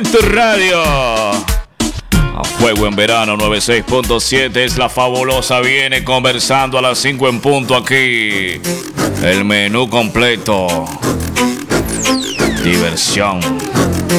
en tu radio. A fuego en verano 96.7 es la fabulosa. Viene conversando a las 5 en punto aquí. El menú completo. Diversión,